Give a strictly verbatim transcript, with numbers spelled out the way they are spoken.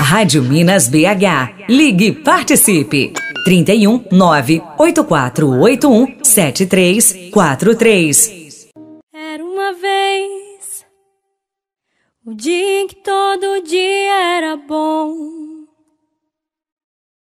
Rádio Minas B H. Ligue e participe. trinta e um, nove oito quatro oito um, sete três quatro três. Era uma vez o dia em que todo dia era bom.